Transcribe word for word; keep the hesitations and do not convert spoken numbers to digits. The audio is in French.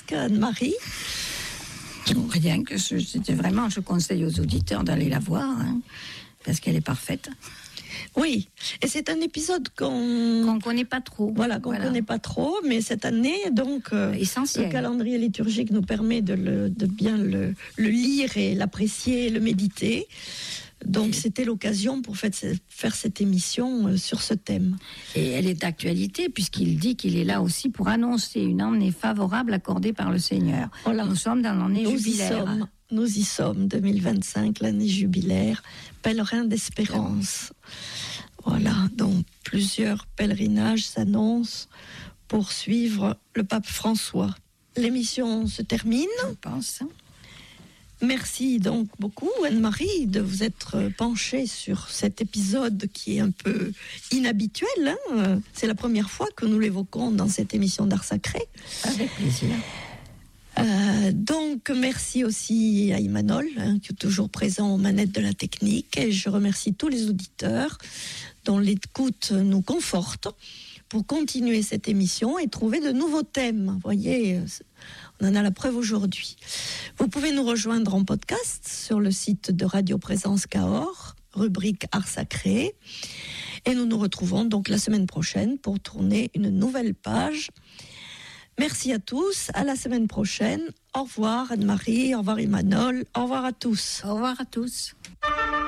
presque, Anne-Marie. Rien que je, c'était vraiment, je conseille aux auditeurs d'aller la voir, hein, parce qu'elle est parfaite. Oui, et c'est un épisode qu'on qu'on connaît pas trop. Voilà, qu'on voilà. connaît pas trop, mais cette année, donc, euh, essentiel. Le calendrier liturgique nous permet de, le, de bien le, le lire et l'apprécier, et le méditer. Donc, et c'était l'occasion pour faire, faire cette émission sur ce thème. Et elle est d'actualité, puisqu'il dit qu'il est là aussi pour annoncer une année favorable accordée par le Seigneur. Voilà. Nous sommes dans l'année nous jubilaire. Y sommes, nous y sommes, deux mille vingt-cinq, l'année jubilaire, pèlerin d'espérance. Voilà, donc plusieurs pèlerinages s'annoncent pour suivre le pape François. L'émission se termine. Je pense. Merci donc beaucoup, Anne-Marie, de vous être penchée sur cet épisode qui est un peu inhabituel. Hein. C'est la première fois que nous l'évoquons dans cette émission d'Art Sacré. Avec plaisir. Euh, donc, merci aussi à Imanol, hein, qui est toujours présent aux manettes de la technique. Et je remercie tous les auditeurs dont l'écoute nous conforte pour continuer cette émission et trouver de nouveaux thèmes. Vous voyez, on en a la preuve aujourd'hui. Vous pouvez nous rejoindre en podcast sur le site de Radio Présence Cahors, rubrique Art Sacré. Et nous nous retrouvons donc la semaine prochaine pour tourner une nouvelle page. Merci à tous, à la semaine prochaine. Au revoir Anne-Marie, au revoir Imanol, au revoir à tous. Au revoir à tous.